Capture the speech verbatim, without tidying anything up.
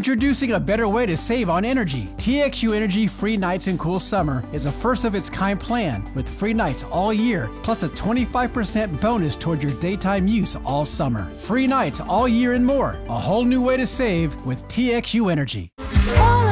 Introducing a better way to save on energy. T X U Energy Free Nights and Cool Summer is a first-of-its-kind plan with free nights all year, plus a twenty-five percent bonus toward your daytime use all summer. Free nights all year and more. A whole new way to save with T X U Energy. Oh.